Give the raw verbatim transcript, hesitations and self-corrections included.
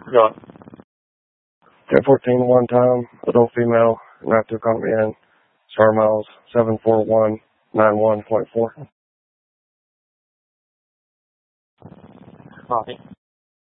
Go. ten fourteen one time, adult female, not to comprehend, star miles seven four one nine one point four. Copy.